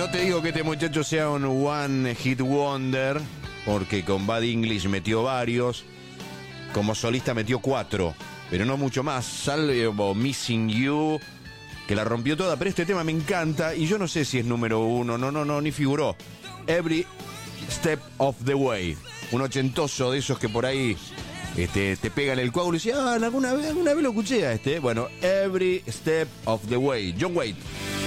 No te digo que este muchacho sea un one hit wonder, porque con Bad English metió varios, como solista metió 4, pero no mucho más, salvo Missing You, que la rompió toda, pero este tema me encanta y yo no sé si es número 1, no, ni figuró. Every Step of the Way, un ochentoso de esos que por ahí te pegan el coágulo y dicen, alguna vez lo escuché a este. Bueno, Every Step of the Way, John Waite.